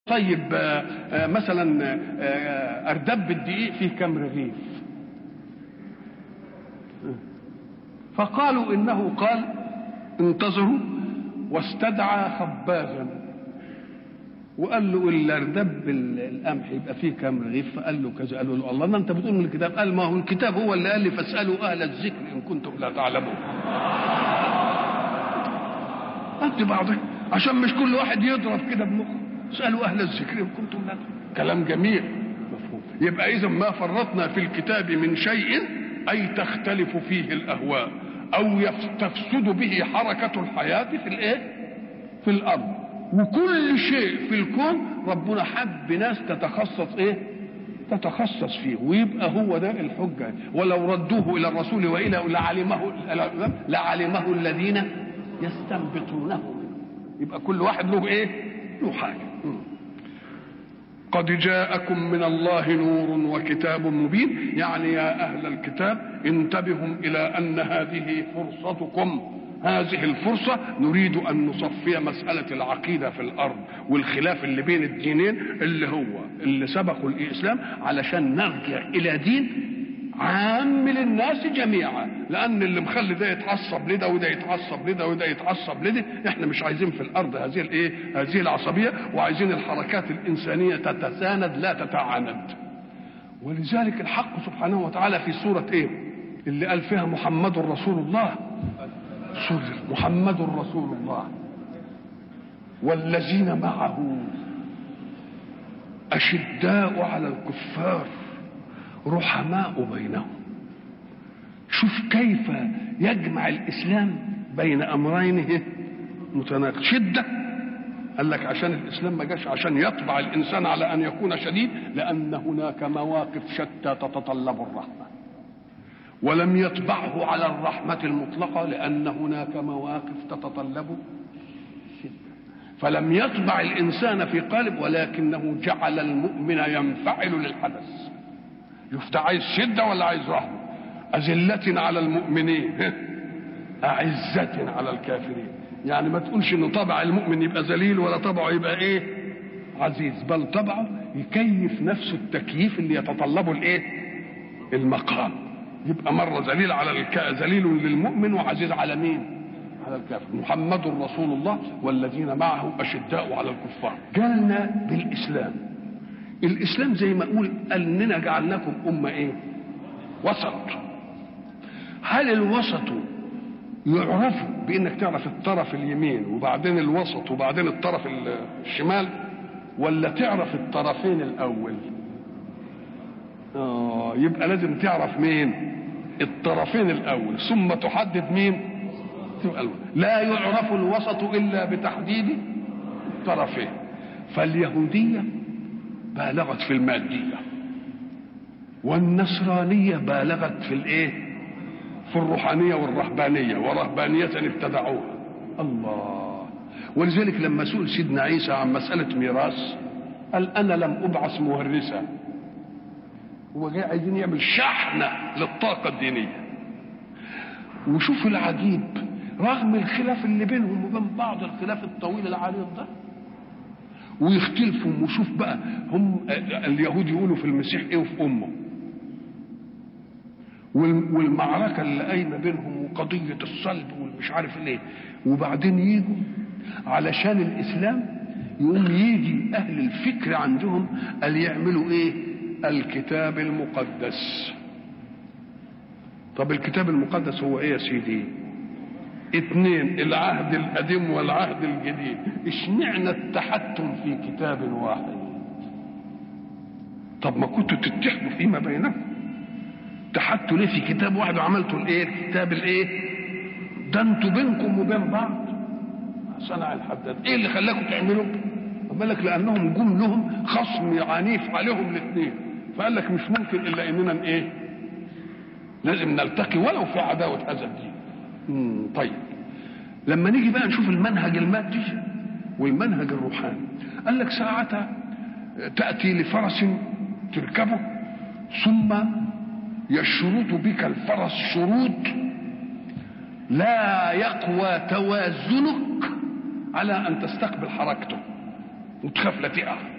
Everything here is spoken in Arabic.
طيب مثلا أردب الدقيق فيه كم رغيف؟ فقالوا إنه قال انتظروا واستدعى خبازا وقال له الأردب القمح يبقى فيه كم رغيف؟ فقال له كذا. قالوا له الله انت بتقول من الكتاب. قال ما هو الكتاب هو اللي قال لي فاسألوا أهل الذكر إن كنتم لا تعلمون. أنت بعضك عشان مش كل واحد يضرب كده بمخه. اسألوا أهل الذكر إن كنتم لا تعلمون. كلام جميل مفهوم. يبقى إذا ما فرطنا في الكتاب من شيء أي تختلف فيه الأهواء أو تفسد به حركة الحياة في الإيه؟ في الأرض. وكل شيء في الكون ربنا حب ناس تتخصص إيه؟ تتخصص فيه، ويبقى هو ده الحجة. ولو ردوه إلى الرسول وإلى لعلمه الذين يستنبطونه منه. يبقى كل واحد له إيه؟ له حاجة. قد جاءكم من الله نور وكتاب مبين، يعني يا أهل الكتاب انتبهوا إلى أن هذه فرصتكم. هذه الفرصة نريد أن نصفي مسألة العقيدة في الأرض والخلاف اللي بين الدينين اللي سبقوا الإسلام، علشان نرجع إلى دين عام للناس جميعا. لأن اللي مخلي ده يتعصب لده وده يتعصب لده وده يتعصب لده، احنا مش عايزين في الأرض هذه العصبية، وعايزين الحركات الإنسانية تتساند لا تتعاند. ولذلك الحق سبحانه وتعالى في سورة اللي قال فيها محمد رسول الله، سورة محمد رسول الله والذين معه أشداء على الكفار رحماء بينهم. شوف كيف يجمع الإسلام بين أمرين متناقض. شدة قال لك عشان الإسلام ما جاش عشان يطبع الإنسان على أن يكون شديد، لأن هناك مواقف شتى تتطلب الرحمة، ولم يطبعه على الرحمة المطلقة لأن هناك مواقف تتطلب شدة. فلم يطبع الإنسان في قالب، ولكنه جعل المؤمن ينفعل للحدث. يفتى عايز شدة ولا عايز رحمة؟ أذلة على المؤمنين أعزة على الكافرين. يعني ما تقولش إن طبع المؤمن يبقى ذليل ولا طبعه يبقى عزيز، بل طبعه يكيف نفسه التكييف اللي يتطلبه المقام. يبقى مرة ذليل للمؤمن وعزيز على مين؟ على الكافر. محمد رسول الله والذين معه أشداء على الكفار. جالنا بالإسلام. الإسلام زي ما أقول أننا جعلناكم أمة وسط. هل الوسط يعرف بأنك تعرف الطرف اليمين وبعدين الوسط وبعدين الطرف الشمال، ولا تعرف الطرفين الأول؟ يبقى لازم تعرف مين؟ الطرفين الأول ثم تحدد مين؟ لا يعرف الوسط إلا بتحديد الطرفين. فاليهودية بالغت في المادية، والنصرانية بالغت في في الروحانية والرهبانية، ورهبانية ابتدعوها. الله. ولذلك لما سئل سيدنا عيسى عن مسألة ميراث قال أنا لم أبعث مورثا. هو جاي عايزين يعمل شحنة للطاقة الدينية. وشوف العجيب، رغم الخلاف اللي بينهم وبين بعض، الخلاف الطويل العريض ده، ويختلفوا. وشوف بقى هم اليهود يقولوا في المسيح وفي أمه، والمعركة اللي قايمة بينهم وقضية الصلب والمش عارف وبعدين يجوا علشان الإسلام يقوم يجي أهل الفكر عندهم قال يعملوا الكتاب المقدس. طب الكتاب المقدس هو يا سيدي؟ 2، العهد القديم والعهد الجديد. اشمعنى التحتم في كتاب واحد؟ طب ما كنتوا تتحدوا فيما بينكم، تحدوا ليه في كتاب واحد وعملتوا الكتاب ده انتوا بينكم وبين بعض صنع الحداد. اللي خلاكم تعملوا؟ بالك لانهم جم لهم خصم عنيف عليهم الاثنين، فقال لك مش ممكن الا اننا لازم نلتقي ولو في عداوه هذا الدين. طيب لما نيجي بقى نشوف المنهج المادي والمنهج الروحاني، قال لك ساعتها تأتي لفرس تركبه ثم يشرط بك الفرس شروط لا يقوى توازنك على أن تستقبل حركته وتخاف لا تقع.